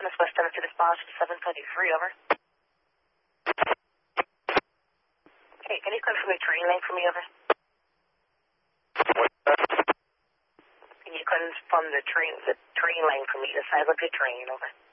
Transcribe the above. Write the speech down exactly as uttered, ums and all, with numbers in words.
this West End to this Bosch seven thirty-three, over. Hey, can you confirm the train lane for me, over? Can you confirm the train, the train lane for me, the side of the train, over?